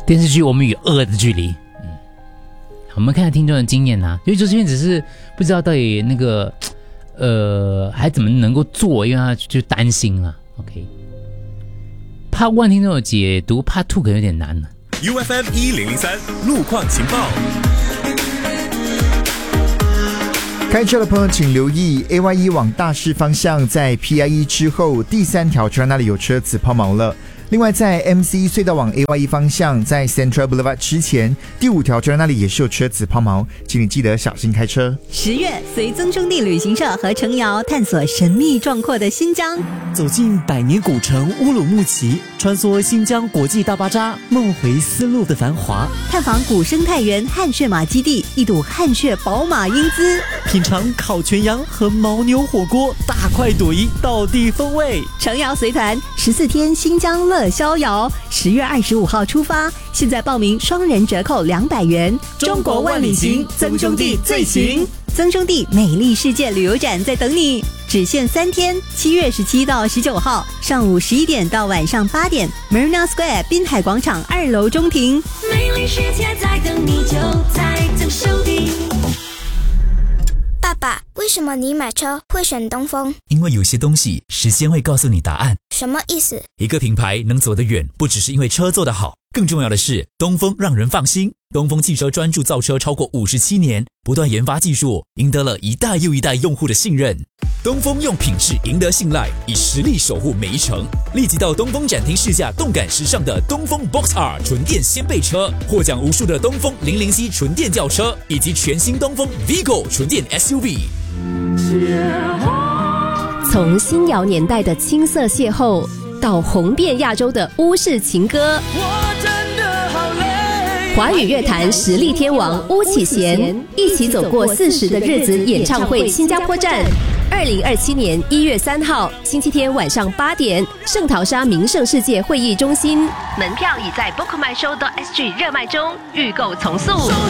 电视剧《我们与恶的距离》。我们看看听众的经验啊，因为周志远只是不知道到底那个还怎么能够做，因为他就担心了。OK，Part 1听众有解读，Part 2可能有点难了。 UFM 1003路况情报。 开车的朋友请留意 AY1 往大市方向，在 PIE 之后第3条车那里有车子抛锚了。另外在 MC 隧道往 AY1 方向，在 Central Boulevard 之前第5条车那里也是有车子抛锚，请你记得小心开车。 10月随曾兄弟旅行社和程瑶探索神秘壮阔的新疆， 走进百年古城乌鲁木齐，穿梭新疆国际大巴扎，梦回丝路的繁华， 探访古生态园汗血马基地，一睹汗血宝马英姿， 品尝烤全羊和牦牛火锅，大快朵颐，道地风味。 程瑶随团14天新疆乐逍遥，10月25号出发，现在报名双人折扣200元。 中国万里行，曾兄弟最行。 曾兄弟美丽世界旅游展在等你，只限3天，7月17到19号，上午11点到晚上8点 ，Marina Square 滨海广场2楼中庭。 美丽世界在等你，就在曾兄弟。 爸爸，为什么你买车会选东风？ 因为有些东西时间会告诉你答案。 什么意思？ 一个品牌能走得远，不只是因为车做得好，更重要的是东风让人放心。东风汽车专注造车超过57年，不断研发技术，赢得了一代又一代用户的信任。东风用品质赢得信赖，以实力守护每一程。立即到东风展厅试驾动感时尚的东风 Box R 纯电掀背车，获奖无数的东风00C 纯电轿车，以及全新东风 Vigo 纯电 SUV。 从新谣年代的青涩邂逅，到红遍亚洲的巫式情歌，华语乐坛实力天王巫启贤一起走过40的日子演唱会新加坡站，2027年1月3号星期天晚上8点，圣淘沙名胜世界会议中心，门票已在 bookmyshow.sg 热卖中，预购从速。